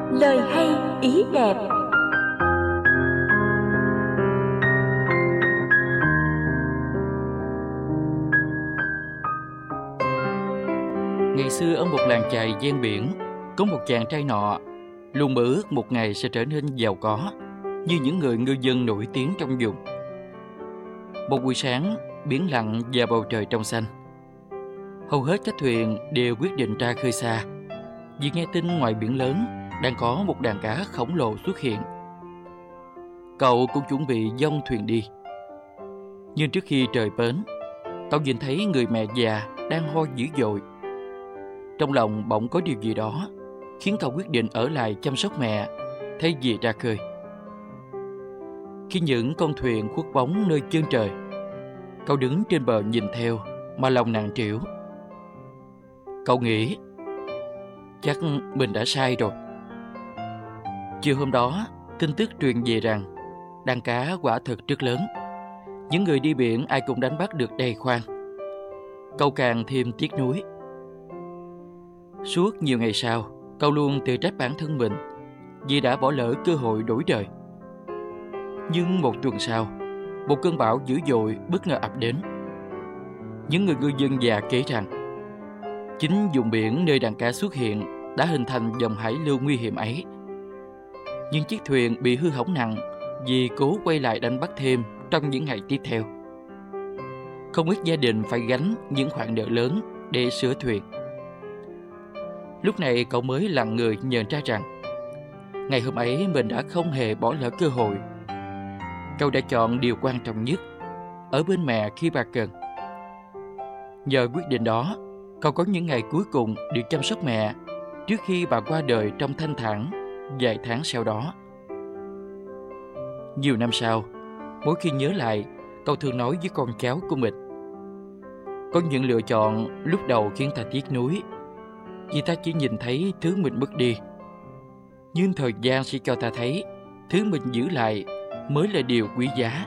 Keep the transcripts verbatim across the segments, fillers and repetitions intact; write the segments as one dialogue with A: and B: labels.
A: Lời hay ý đẹp.
B: Ngày xưa ở một làng chài ven biển, có một chàng trai nọ luôn mơ ước một ngày sẽ trở nên giàu có như những người ngư dân nổi tiếng trong vùng. Một buổi sáng, biển lặng và bầu trời trong xanh. Hầu hết các thuyền đều quyết định ra khơi xa, vì nghe tin ngoài biển lớn đang có một đàn cá khổng lồ xuất hiện. Cậu cũng chuẩn bị dông thuyền đi. Nhưng trước khi trời bến, cậu nhìn thấy người mẹ già đang ho dữ dội. Trong lòng bỗng có điều gì đó khiến cậu quyết định ở lại chăm sóc mẹ thay vì ra khơi. Khi những con thuyền khuất bóng nơi chân trời, cậu đứng trên bờ nhìn theo mà lòng nặng trĩu. Cậu nghĩ chắc mình đã sai rồi. Chiều hôm đó, tin tức truyền về rằng đàn cá quả thật rất lớn. Những người đi biển ai cũng đánh bắt được đầy khoang. Cậu càng thêm tiếc nuối. Suốt nhiều ngày sau, cậu luôn tự trách bản thân mình vì đã bỏ lỡ cơ hội đổi đời. Nhưng một tuần sau, một cơn bão dữ dội bất ngờ ập đến. Những người ngư dân già kể rằng chính vùng biển nơi đàn cá xuất hiện đã hình thành dòng hải lưu nguy hiểm ấy. Nhưng chiếc thuyền bị hư hỏng nặng vì cố quay lại đánh bắt thêm trong những ngày tiếp theo. Không ít gia đình phải gánh những khoản nợ lớn để sửa thuyền. Lúc này cậu mới lặng người nhận ra rằng ngày hôm ấy mình đã không hề bỏ lỡ cơ hội. Cậu đã chọn điều quan trọng nhất, ở bên mẹ khi bà cần. Nhờ quyết định đó, cậu có những ngày cuối cùng được chăm sóc mẹ trước khi bà qua đời trong thanh thản vài tháng sau đó. Nhiều năm sau, mỗi khi nhớ lại, cậu thường nói với con cháu của mình: có những lựa chọn lúc đầu khiến ta tiếc nuối, vì ta chỉ nhìn thấy thứ mình mất đi. Nhưng thời gian sẽ cho ta thấy thứ mình giữ lại mới là điều quý giá.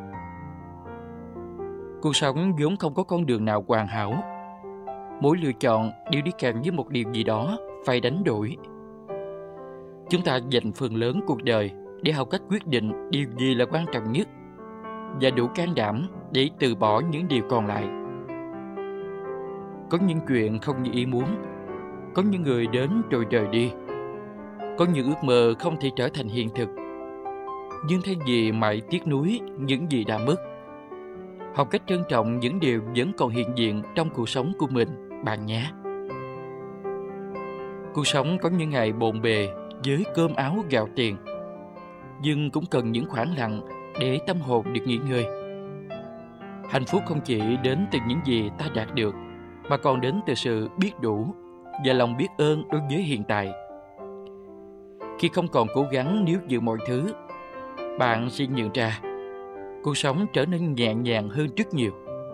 B: Cuộc sống vốn không có con đường nào hoàn hảo. Mỗi lựa chọn đều đi kèm với một điều gì đó phải đánh đổi. Chúng ta dành phần lớn cuộc đời để học cách quyết định điều gì là quan trọng nhất và đủ can đảm để từ bỏ những điều còn lại. Có những chuyện không như ý muốn, có những người đến rồi rời đi, có những ước mơ không thể trở thành hiện thực. Nhưng thay vì mãi tiếc nuối những gì đã mất, học cách trân trọng những điều vẫn còn hiện diện trong cuộc sống của mình bạn nhé. Cuộc sống có những ngày bộn bề với cơm áo gạo tiền, nhưng cũng cần những khoảng lặng để tâm hồn được nghỉ ngơi. Hạnh phúc không chỉ đến từ những gì ta đạt được, mà còn đến từ sự biết đủ và lòng biết ơn đối với hiện tại. Khi không còn cố gắng níu giữ mọi thứ, bạn sẽ nhận ra cuộc sống trở nên nhẹ nhàng hơn rất nhiều.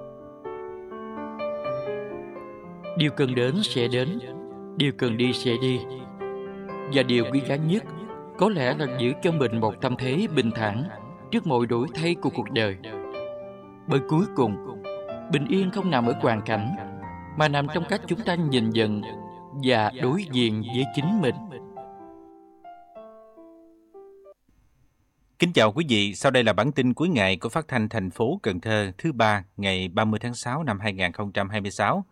B: Điều cần đến sẽ đến, điều cần đi sẽ đi. Và điều quý giá nhất có lẽ là giữ cho mình một tâm thế bình thản trước mọi đổi thay của cuộc đời. Bởi cuối cùng, bình yên không nằm ở hoàn cảnh, mà nằm trong cách chúng ta nhìn nhận và đối diện với chính mình.
C: Kính chào quý vị, sau đây là bản tin cuối ngày của Phát thanh thành phố Cần Thơ thứ ba ngày ba mươi tháng sáu năm hai nghìn không trăm hai mươi sáu.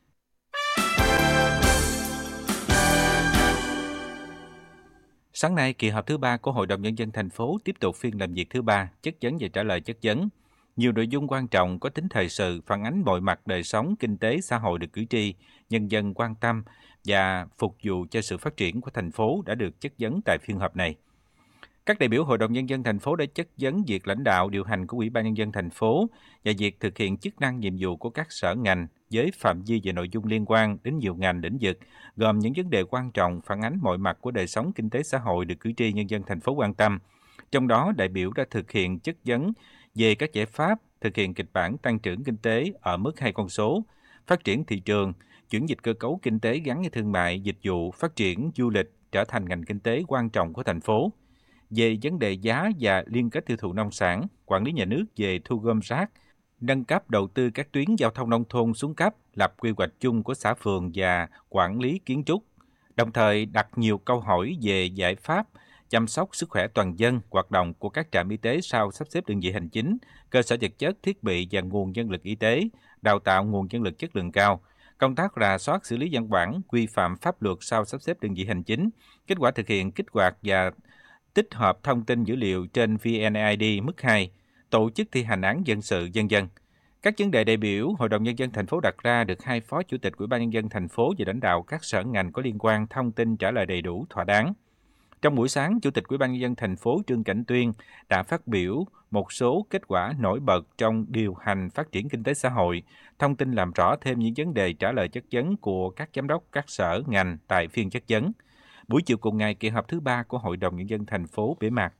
C: Sáng nay, kỳ họp thứ ba của Hội đồng Nhân dân thành phố tiếp tục phiên làm việc thứ ba, chất vấn và trả lời chất vấn. Nhiều nội dung quan trọng có tính thời sự, phản ánh mọi mặt đời sống, kinh tế, xã hội được cử tri, nhân dân quan tâm và phục vụ cho sự phát triển của thành phố đã được chất vấn tại phiên họp này. Các đại biểu Hội đồng Nhân dân thành phố đã chất vấn việc lãnh đạo điều hành của Ủy ban Nhân dân thành phố và việc thực hiện chức năng nhiệm vụ của các sở ngành với phạm vi và nội dung liên quan đến nhiều ngành lĩnh vực, gồm những vấn đề quan trọng phản ánh mọi mặt của đời sống kinh tế xã hội được cử tri nhân dân thành phố quan tâm. Trong đó, đại biểu đã thực hiện chất vấn về các giải pháp thực hiện kịch bản tăng trưởng kinh tế ở mức hai con số, phát triển thị trường, chuyển dịch cơ cấu kinh tế gắn với thương mại, dịch vụ, phát triển du lịch trở thành ngành kinh tế quan trọng của thành phố. Về vấn đề giá và liên kết tiêu thụ nông sản, quản lý nhà nước về thu gom rác, nâng cấp đầu tư các tuyến giao thông nông thôn xuống cấp, lập quy hoạch chung của xã phường và quản lý kiến trúc. đồng thời đặt nhiều câu hỏi về giải pháp chăm sóc sức khỏe toàn dân, hoạt động của các trạm y tế sau sắp xếp đơn vị hành chính, cơ sở vật chất, thiết bị và nguồn nhân lực y tế, đào tạo nguồn nhân lực chất lượng cao, công tác rà soát xử lý văn bản, quy phạm pháp luật sau sắp xếp đơn vị hành chính, kết quả thực hiện kích hoạt và tích hợp thông tin dữ liệu trên vê en i đê mức hai, tổ chức thi hành án dân sự, vân vân. Các vấn đề đại biểu Hội đồng Nhân dân thành phố đặt ra được hai Phó Chủ tịch Ủy ban Nhân dân thành phố và lãnh đạo các sở ngành có liên quan thông tin trả lời đầy đủ, thỏa đáng. Trong buổi sáng, Chủ tịch Ủy ban Nhân dân thành phố Trương Cảnh Tuyên đã phát biểu một số kết quả nổi bật trong điều hành phát triển kinh tế xã hội, thông tin làm rõ thêm những vấn đề trả lời chất vấn của các giám đốc các sở ngành tại phiên chất vấn. Buổi chiều cùng ngày, kỳ họp thứ ba của Hội đồng Nhân dân thành phố bế mạc.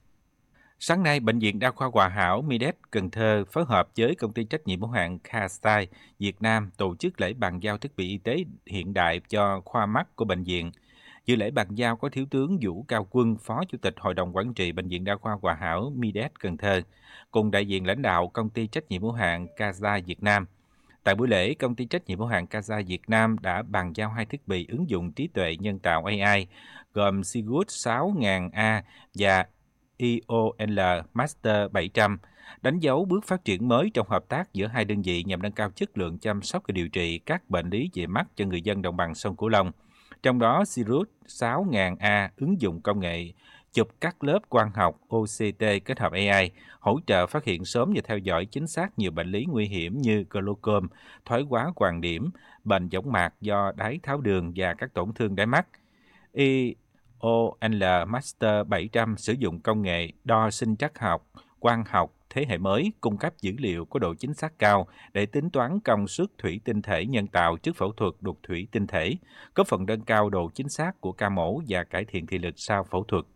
C: Sáng nay, Bệnh viện Đa khoa Hòa Hảo Mides Cần Thơ phối hợp với công ty trách nhiệm hữu hạn K-Style Việt Nam tổ chức lễ bàn giao thiết bị y tế hiện đại cho khoa mắt của bệnh viện. Dự lễ bàn giao có Thiếu tướng Vũ Cao Quân, Phó Chủ tịch Hội đồng Quản trị Bệnh viện Đa khoa Hòa Hảo Mides Cần Thơ, cùng đại diện lãnh đạo công ty trách nhiệm hữu hạn K-Style Việt Nam. Tại buổi lễ, công ty trách nhiệm hữu hạn K-Style Việt Nam đã bàn giao hai thiết bị ứng dụng trí tuệ nhân tạo A I gồm Sigut sáu nghìn A và i o lờ Master bảy trăm, đánh dấu bước phát triển mới trong hợp tác giữa hai đơn vị nhằm nâng cao chất lượng chăm sóc và điều trị các bệnh lý về mắt cho người dân đồng bằng sông Cửu Long. Trong đó, Sigut sáu nghìn A ứng dụng công nghệ chụp các lớp quang học o xê tê kết hợp A I, hỗ trợ phát hiện sớm và theo dõi chính xác nhiều bệnh lý nguy hiểm như glaucom, thoái hóa quàng điểm, bệnh võng mạc do đái tháo đường và các tổn thương đáy mắt. i o lờ Master bảy trăm sử dụng công nghệ đo sinh trắc học, quang học thế hệ mới, cung cấp dữ liệu có độ chính xác cao để tính toán công suất thủy tinh thể nhân tạo trước phẫu thuật đục thủy tinh thể, góp phần nâng cao độ chính xác của ca mổ và cải thiện thị lực sau phẫu thuật.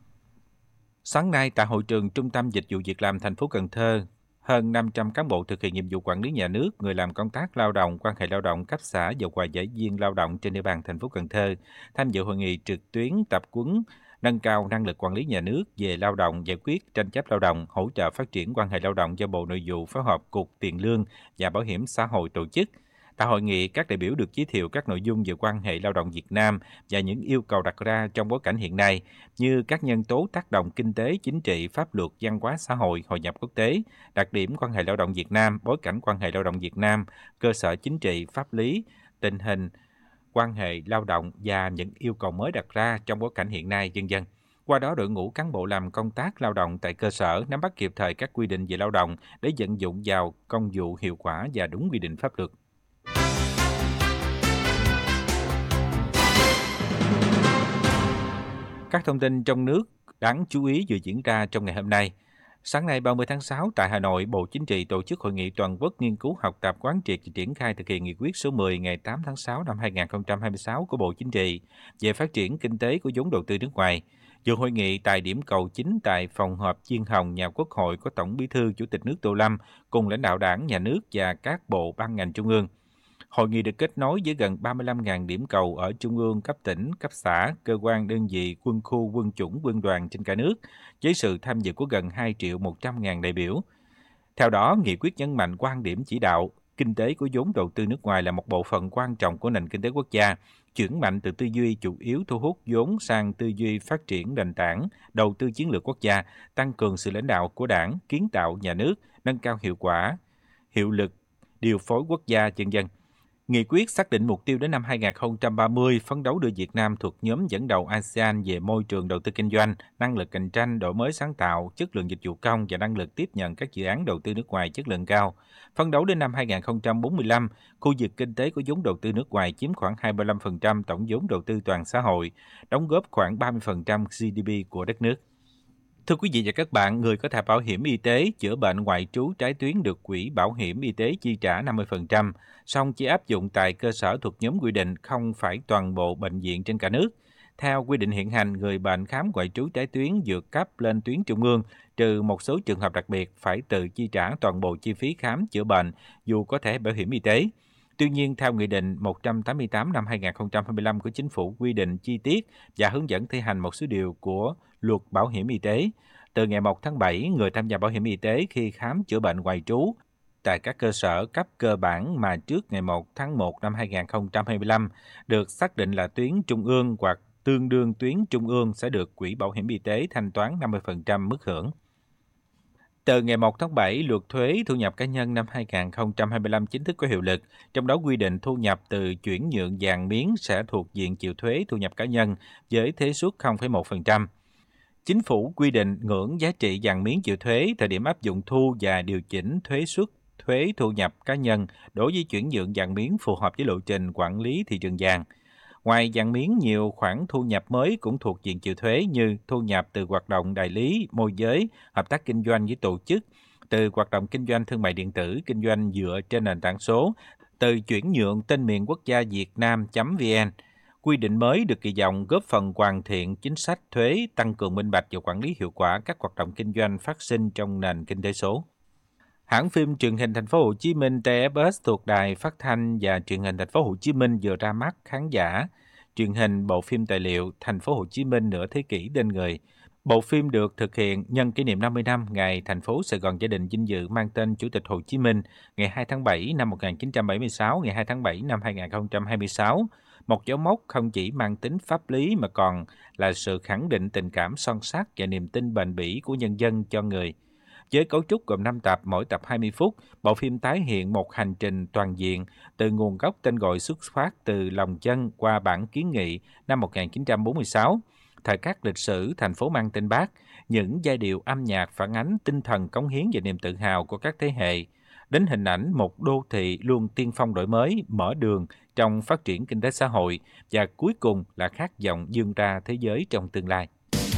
C: Sáng nay, tại hội trường Trung tâm Dịch vụ Việc làm thành phố Cần Thơ, hơn năm trăm cán bộ thực hiện nhiệm vụ quản lý nhà nước, người làm công tác lao động, quan hệ lao động cấp xã và hòa giải viên lao động trên địa bàn thành phố Cần Thơ tham dự hội nghị trực tuyến tập huấn nâng cao năng lực quản lý nhà nước về lao động, giải quyết tranh chấp lao động, hỗ trợ phát triển quan hệ lao động do Bộ Nội vụ phối hợp Cục Tiền lương và Bảo hiểm xã hội tổ chức. Tại hội nghị, các đại biểu được giới thiệu các nội dung về quan hệ lao động Việt Nam và những yêu cầu đặt ra trong bối cảnh hiện nay, như các nhân tố tác động kinh tế, chính trị, pháp luật, văn hóa xã hội, hội nhập quốc tế, đặc điểm quan hệ lao động Việt Nam, bối cảnh quan hệ lao động Việt Nam, cơ sở chính trị, pháp lý, tình hình quan hệ lao động và những yêu cầu mới đặt ra trong bối cảnh hiện nay, vân vân. Qua đó, đội ngũ cán bộ làm công tác lao động tại cơ sở nắm bắt kịp thời các quy định về lao động để vận dụng vào công vụ hiệu quả và đúng quy định pháp luật. Các thông tin trong nước đáng chú ý vừa diễn ra trong ngày hôm nay. Sáng nay ba mươi tháng sáu tại Hà Nội, Bộ Chính trị tổ chức hội nghị toàn quốc nghiên cứu học tập quán triệt và triển khai thực hiện nghị quyết số mười ngày tám tháng sáu năm hai nghìn không trăm hai mươi sáu của Bộ Chính trị về phát triển kinh tế của vốn đầu tư nước ngoài. Dự hội nghị tại điểm cầu chính tại phòng họp Chiên Hồng nhà Quốc hội có Tổng Bí thư Chủ tịch nước Tô Lâm cùng lãnh đạo Đảng, Nhà nước và các bộ ban ngành trung ương. Hội nghị được kết nối với gần ba mươi lăm nghìn điểm cầu ở trung ương, cấp tỉnh, cấp xã, cơ quan đơn vị, quân khu, quân chủng, quân đoàn trên cả nước, với sự tham dự của gần hai triệu một trăm nghìn đại biểu. Theo đó, nghị quyết nhấn mạnh quan điểm chỉ đạo, kinh tế của vốn đầu tư nước ngoài là một bộ phận quan trọng của nền kinh tế quốc gia, chuyển mạnh từ tư duy chủ yếu thu hút vốn sang tư duy phát triển nền tảng, đầu tư chiến lược quốc gia, tăng cường sự lãnh đạo của Đảng, kiến tạo nhà nước, nâng cao hiệu quả, hiệu lực, điều phối quốc gia, vân vân. Nghị quyết xác định mục tiêu đến năm hai nghìn không trăm ba mươi phấn đấu đưa Việt Nam thuộc nhóm dẫn đầu a sê an về môi trường đầu tư kinh doanh, năng lực cạnh tranh, đổi mới sáng tạo, chất lượng dịch vụ công và năng lực tiếp nhận các dự án đầu tư nước ngoài chất lượng cao. Phấn đấu đến năm hai nghìn không trăm bốn mươi lăm, khu vực kinh tế có vốn đầu tư nước ngoài chiếm khoảng hai mươi lăm phần trăm tổng vốn đầu tư toàn xã hội, đóng góp khoảng ba mươi phần trăm giê đê pê của đất nước. Thưa quý vị và các bạn, người có thẻ bảo hiểm y tế chữa bệnh ngoại trú trái tuyến được Quỹ Bảo hiểm Y tế chi trả năm mươi phần trăm, song chỉ áp dụng tại cơ sở thuộc nhóm quy định, không phải toàn bộ bệnh viện trên cả nước. Theo quy định hiện hành, người bệnh khám ngoại trú trái tuyến vượt cấp lên tuyến trung ương, trừ một số trường hợp đặc biệt, phải tự chi trả toàn bộ chi phí khám chữa bệnh dù có thẻ bảo hiểm y tế. Tuy nhiên, theo Nghị định một trăm tám mươi tám năm hai nghìn không trăm hai mươi lăm của Chính phủ quy định chi tiết và hướng dẫn thi hành một số điều của Luật Bảo hiểm Y tế. Từ ngày một tháng bảy, người tham gia bảo hiểm y tế khi khám chữa bệnh ngoại trú tại các cơ sở cấp cơ bản mà trước ngày một tháng một năm hai nghìn không trăm hai mươi lăm được xác định là tuyến trung ương hoặc tương đương tuyến trung ương sẽ được Quỹ Bảo hiểm Y tế thanh toán năm mươi phần trăm mức hưởng. Từ ngày một tháng bảy, luật thuế thu nhập cá nhân năm hai nghìn không trăm hai mươi lăm chính thức có hiệu lực, trong đó quy định thu nhập từ chuyển nhượng vàng miếng sẽ thuộc diện chịu thuế thu nhập cá nhân với thuế suất không phẩy một phần trăm. Chính phủ quy định ngưỡng giá trị vàng miếng chịu thuế, thời điểm áp dụng thu và điều chỉnh thuế suất thuế thu nhập cá nhân đối với chuyển nhượng vàng miếng phù hợp với lộ trình quản lý thị trường vàng. Ngoài vàng miếng, nhiều khoản thu nhập mới cũng thuộc diện chịu thuế như thu nhập từ hoạt động đại lý, môi giới, hợp tác kinh doanh với tổ chức, từ hoạt động kinh doanh thương mại điện tử, kinh doanh dựa trên nền tảng số, từ chuyển nhượng tên miền quốc gia Việt Nam.vn. Quy định mới được kỳ vọng góp phần hoàn thiện chính sách thuế, tăng cường minh bạch và quản lý hiệu quả các hoạt động kinh doanh phát sinh trong nền kinh tế số. Hãng phim truyền hình Thành phố Hồ Chí Minh T F S thuộc Đài Phát thanh và Truyền hình Thành phố Hồ Chí Minh vừa ra mắt khán giả truyền hình bộ phim tài liệu Thành phố Hồ Chí Minh nửa thế kỷ tên người. Bộ phim được thực hiện nhân kỷ niệm năm mươi năm ngày thành phố Sài Gòn gia đình vinh dự mang tên Chủ tịch Hồ Chí Minh ngày hai tháng bảy năm một nghìn chín trăm bảy mươi sáu, ngày hai tháng bảy năm hai nghìn không trăm hai mươi sáu. Một dấu mốc không chỉ mang tính pháp lý mà còn là sự khẳng định tình cảm son sắt và niềm tin bền bỉ của nhân dân cho người. Với cấu trúc gồm năm tập, mỗi tập hai mươi phút, bộ phim tái hiện một hành trình toàn diện từ nguồn gốc tên gọi xuất phát từ lòng dân qua bản kiến nghị năm một nghìn chín trăm bốn mươi sáu, thời khắc lịch sử thành phố mang tên Bác, những giai điệu âm nhạc phản ánh tinh thần cống hiến và niềm tự hào của các thế hệ, đến hình ảnh một đô thị luôn tiên phong đổi mới, mở đường trong phát triển kinh tế xã hội và cuối cùng là khát vọng vươn ra thế giới trong tương lai.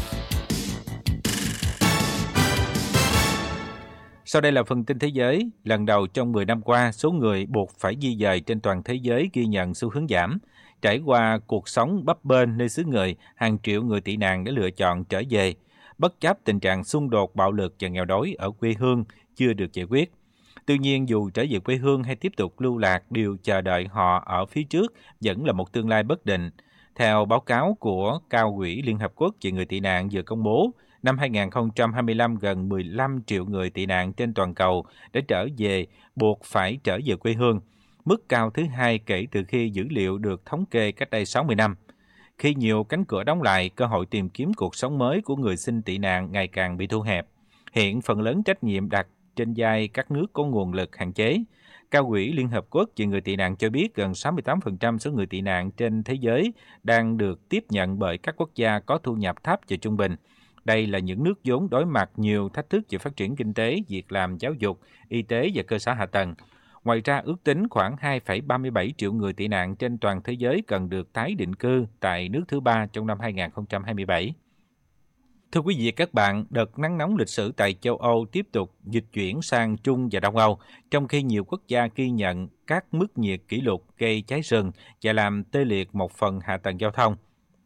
C: Sau đây là phần tin thế giới. Lần đầu trong mười năm qua, số người buộc phải di dời trên toàn thế giới ghi nhận xu hướng giảm. Trải qua cuộc sống bấp bênh nơi xứ người, hàng triệu người tị nạn đã lựa chọn trở về, bất chấp tình trạng xung đột, bạo lực và nghèo đói ở quê hương chưa được giải quyết. Tuy nhiên, dù trở về quê hương hay tiếp tục lưu lạc, điều chờ đợi họ ở phía trước vẫn là một tương lai bất định. Theo báo cáo của Cao ủy Liên Hợp Quốc về người tị nạn vừa công bố, năm hai nghìn không trăm hai mươi lăm, gần mười lăm triệu người tị nạn trên toàn cầu đã trở về, buộc phải trở về quê hương, mức cao thứ hai kể từ khi dữ liệu được thống kê cách đây sáu mươi năm. Khi nhiều cánh cửa đóng lại, cơ hội tìm kiếm cuộc sống mới của người xin tị nạn ngày càng bị thu hẹp. Hiện phần lớn trách nhiệm đặt trên vai các nước có nguồn lực hạn chế. Cao ủy Liên Hợp Quốc về người tị nạn cho biết gần sáu mươi tám phần trăm số người tị nạn trên thế giới đang được tiếp nhận bởi các quốc gia có thu nhập thấp và trung bình. Đây là những nước vốn đối mặt nhiều thách thức về phát triển kinh tế, việc làm, giáo dục, y tế và cơ sở hạ tầng. Ngoài ra, ước tính khoảng hai phẩy ba mươi bảy triệu người tị nạn trên toàn thế giới cần được tái định cư tại nước thứ ba trong năm hai nghìn không trăm hai mươi bảy. Thưa quý vị và các bạn, đợt nắng nóng lịch sử tại châu Âu tiếp tục dịch chuyển sang Trung và Đông Âu, trong khi nhiều quốc gia ghi nhận các mức nhiệt kỷ lục gây cháy rừng và làm tê liệt một phần hạ tầng giao thông.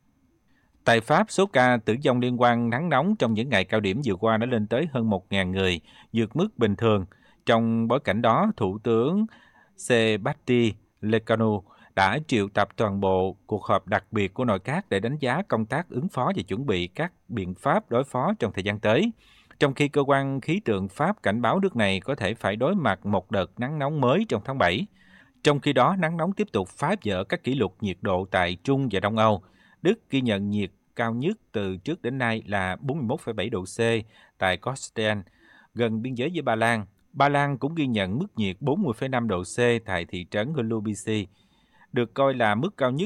C: Tại Pháp, số ca tử vong liên quan nắng nóng trong những ngày cao điểm vừa qua đã lên tới hơn một nghìn người, vượt mức bình thường. Trong bối cảnh đó, Thủ tướng Sébastien Lecornu đã triệu tập toàn bộ cuộc họp đặc biệt của nội các để đánh giá công tác ứng phó và chuẩn bị các biện pháp đối phó trong thời gian tới. Trong khi cơ quan khí tượng Pháp cảnh báo nước này có thể phải đối mặt một đợt nắng nóng mới trong tháng bảy. Trong khi đó, nắng nóng tiếp tục phá vỡ các kỷ lục nhiệt độ tại Trung và Đông Âu. Đức ghi nhận nhiệt cao nhất từ trước đến nay là bốn mươi mốt phẩy bảy độ C tại Kosten, gần biên giới với Ba Lan. Ba Lan cũng ghi nhận mức nhiệt bốn mươi phẩy năm độ C tại thị trấn Hlubicy, được coi là mức cao nhất